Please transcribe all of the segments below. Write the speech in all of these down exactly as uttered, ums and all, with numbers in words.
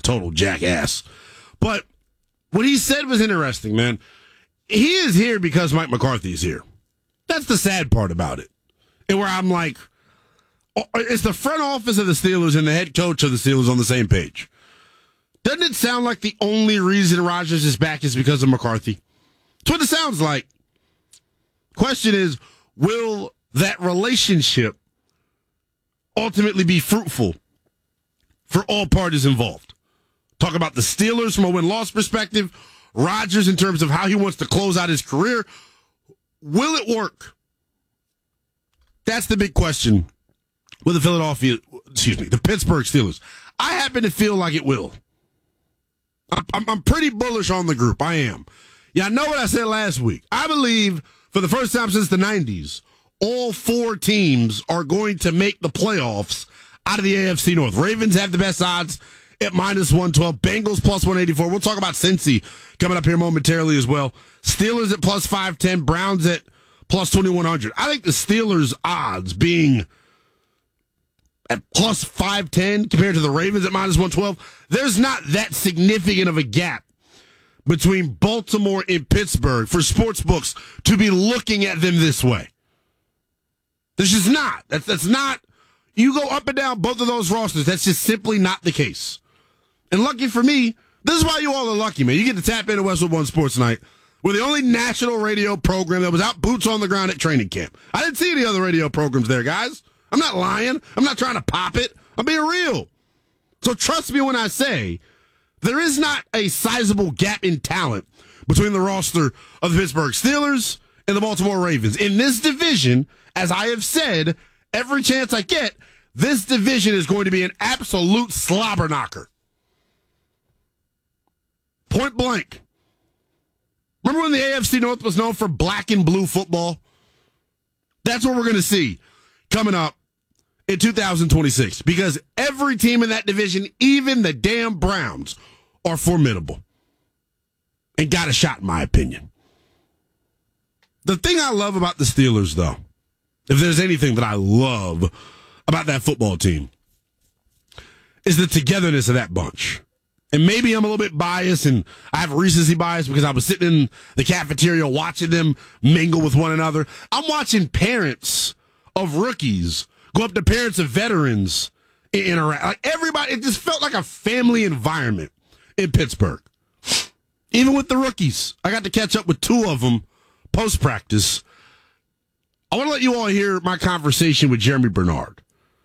total jackass. But what he said was interesting, man. He is here because Mike McCarthy is here. That's the sad part about it. And where I'm like, is the front office of the Steelers and the head coach of the Steelers on the same page? Doesn't it sound like the only reason Rodgers is back is because of McCarthy? That's what it sounds like. Question is, will that relationship ultimately be fruitful for all parties involved? Talk about the Steelers from a win-loss perspective, Rodgers in terms of how he wants to close out his career. Will it work? That's the big question with the Philadelphia, excuse me, the Pittsburgh Steelers. I happen to feel like it will. I'm, I'm pretty bullish on the group. I am. Yeah, I know what I said last week. I believe for the first time since the nineties, all four teams are going to make the playoffs out of the A F C North. Ravens have the best odds at minus one twelve. Bengals plus one eighty-four. We'll talk about Cincy coming up here momentarily as well. Steelers at plus five ten. Browns at plus twenty-one hundred. I think the Steelers' odds being at plus five ten compared to the Ravens at minus one twelve, there's not that significant of a gap between Baltimore and Pittsburgh for sports books to be looking at them this way. There's just not. That's, that's not. You go up and down both of those rosters. That's just simply not the case. And lucky for me, this is why you all are lucky, man. You get to tap into Westwood One Sports Night. We're the only national radio program that was out boots on the ground at training camp. I didn't see any other radio programs there, guys. I'm not lying. I'm not trying to pop it. I'm being real. So trust me when I say there is not a sizable gap in talent between the roster of the Pittsburgh Steelers and the Baltimore Ravens. In this division, as I have said, every chance I get, this division is going to be an absolute slobber knocker. Point blank. Remember when the A F C North was known for black and blue football? That's what we're going to see coming up in two thousand twenty-six, because every team in that division, even the damn Browns, are formidable and got a shot, in my opinion. The thing I love about the Steelers, though, if there's anything that I love about that football team, is the togetherness of that bunch. And maybe I'm a little bit biased, and I have recency bias because I was sitting in the cafeteria watching them mingle with one another. I'm watching parents of rookies go up to parents of veterans and interact. Like everybody, it just felt like a family environment in Pittsburgh. Even with the rookies, I got to catch up with two of them post-practice. I want to let you all hear my conversation with Jeremy Bernard,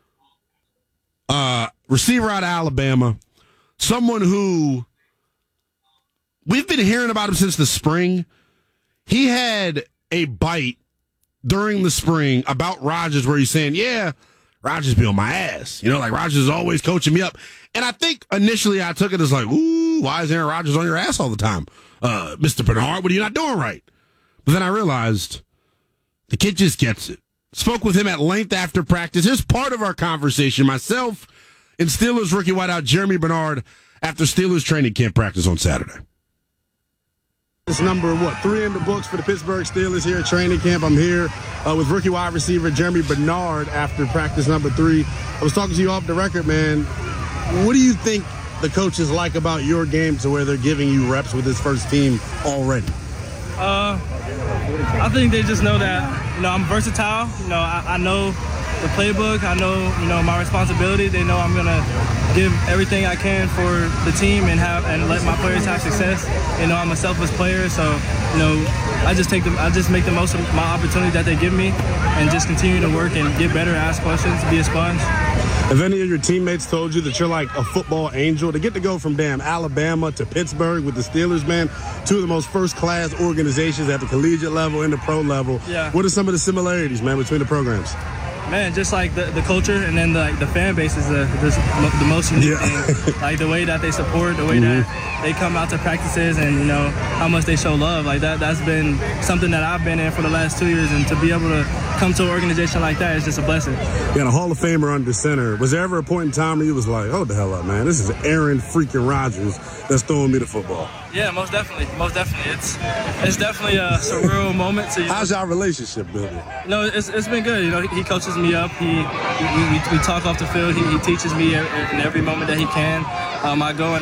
uh, receiver out of Alabama, someone who we've been hearing about him since the spring. He had a bite during the spring about Rodgers where he's saying, yeah, Rodgers be on my ass. You know, like Rodgers is always coaching me up. And I think initially I took it as like, ooh, why is Aaron Rodgers on your ass all the time? Uh, Mister Bernard, what are you not doing right? But then I realized the kid just gets it. Spoke with him at length after practice. Here's part of our conversation. Myself and Steelers rookie wideout Jeremy Bernard after Steelers training camp practice on Saturday. It's number, what, three in the books for the Pittsburgh Steelers here at training camp. I'm here uh, with rookie wide receiver Jeremy Bernard after practice number three. I was talking to you off the record, man. What do you think the coaches like about your game to where they're giving you reps with this first team already? Uh, I think they just know that, you know, I'm versatile. You know, I, I know the playbook. I know, you know, my responsibility. They know I'm going to give everything I can for the team and have and let my players have success. You know, I'm a selfless player, so, you know, I just take them, I just make the most of my opportunity that they give me and just continue to work and get better, ask questions, be a sponge. Have any of your teammates told you that you're like a football angel? To get to go from damn Alabama to Pittsburgh with the Steelers, man, two of the most first-class organizations at the collegiate level and the pro level. Yeah. What are some of the similarities, man, between the programs? Man, just like the, the culture and then the, like, the fan base is the, the, the most unique yeah. thing. Like the way that they support, the way mm-hmm. that they come out to practices and, you know, how much they show love. Like that, that's been something that I've been in for the last two years. And to be able to come to an organization like that is just a blessing. You got a Hall of Famer under center. Was there ever a point in time where you was like, hold the hell up, man, this is Aaron freaking Rodgers that's throwing me the football? Yeah, most definitely. Most definitely. It's it's definitely a surreal moment. To, you know, how's our relationship building? You know, it's, it's been good. You know, he coaches me up. He We, we, we talk off the field. He, he teaches me in every moment that he can. Um, I go and